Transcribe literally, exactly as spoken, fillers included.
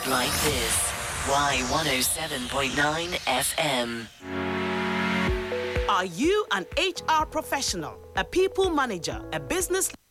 like this. Y one oh seven point nine F M. Are you an H R professional, a people manager, a business